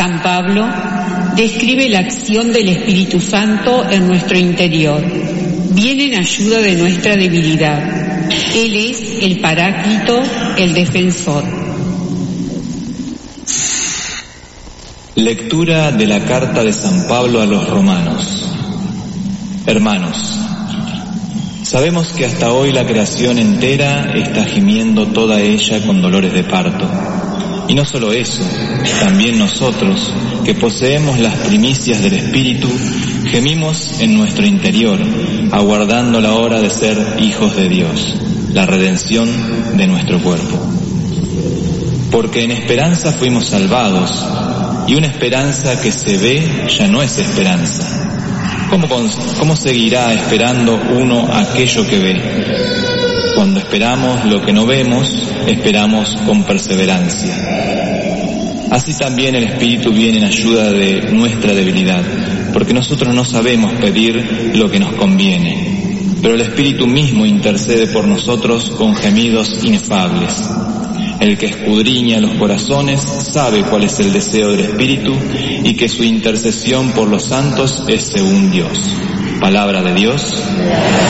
San Pablo describe la acción del Espíritu Santo en nuestro interior. Viene en ayuda de nuestra debilidad. Él es el Paráclito, el defensor. Lectura de la carta de San Pablo a los romanos. Hermanos, sabemos que hasta hoy la creación entera está gimiendo toda ella con dolores de parto. Y no solo eso, también nosotros, que poseemos las primicias del Espíritu, gemimos en nuestro interior, aguardando la hora de ser hijos de Dios, la redención de nuestro cuerpo. Porque en esperanza fuimos salvados, y una esperanza que se ve ya no es esperanza. ¿Cómo seguirá esperando uno aquello que ve? Cuando esperamos lo que no vemos, esperamos con perseverancia. Así también el Espíritu viene en ayuda de nuestra debilidad, porque nosotros no sabemos pedir lo que nos conviene, pero el Espíritu mismo intercede por nosotros con gemidos inefables. El que escudriña los corazones sabe cuál es el deseo del Espíritu y que su intercesión por los santos es según Dios. Palabra de Dios.